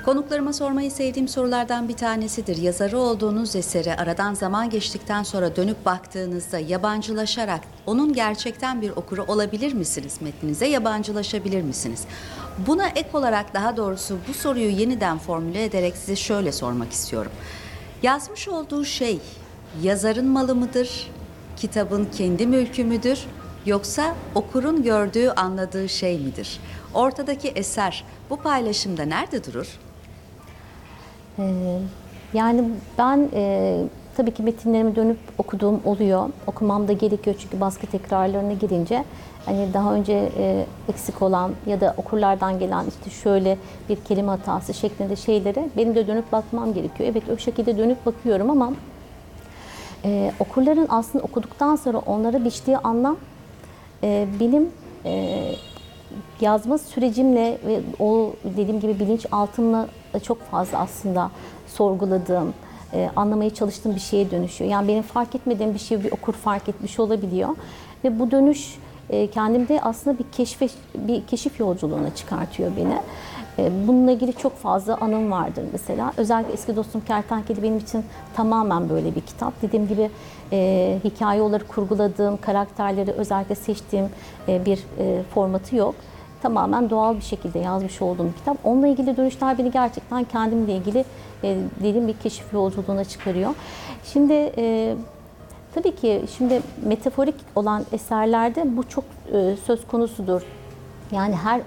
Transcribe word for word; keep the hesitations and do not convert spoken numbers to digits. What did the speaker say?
Konuklarıma sormayı sevdiğim sorulardan bir tanesidir. Yazarı olduğunuz eseri aradan zaman geçtikten sonra dönüp baktığınızda yabancılaşarak onun gerçekten bir okuru olabilir misiniz? Metninize yabancılaşabilir misiniz? Buna ek olarak, daha doğrusu bu soruyu yeniden formüle ederek size şöyle sormak istiyorum. Yazmış olduğu şey yazarın malı mıdır? Kitabın kendi mülkü müdür? Yoksa okurun gördüğü, anladığı şey midir? Ortadaki eser bu paylaşımda nerede durur? Ee, yani ben e, tabii ki metinlerimi dönüp okuduğum oluyor. Okumam da gerekiyor çünkü baskı tekrarlarına girince hani daha önce e, eksik olan ya da okurlardan gelen işte şöyle bir kelime hatası şeklinde şeylere benim de dönüp bakmam gerekiyor. Evet, o şekilde dönüp bakıyorum ama e, okurların aslında okuduktan sonra onlara biçtiği anlam e, benim e, yazma sürecimle ve o dediğim gibi bilinçaltımla çok fazla aslında sorguladığım, e, anlamaya çalıştığım bir şeye dönüşüyor. Yani benim fark etmediğim bir şeyi bir okur fark etmiş olabiliyor. Ve bu dönüş e, kendimde aslında bir keşfe, bir keşif yolculuğuna çıkartıyor beni. E, bununla ilgili çok fazla anım vardır mesela. Özellikle Eski Dostum Kertenkele benim için tamamen böyle bir kitap. Dediğim gibi e, hikaye olarak kurguladığım, karakterleri özellikle seçtiğim e, bir e, formatı yok. Tamamen doğal bir şekilde yazmış olduğum bir kitap. Onunla ilgili dönüşler beni gerçekten kendimle ilgili e, derin bir keşif yolculuğuna çıkarıyor. Şimdi e, tabii ki şimdi metaforik olan eserlerde bu çok e, söz konusudur. Yani her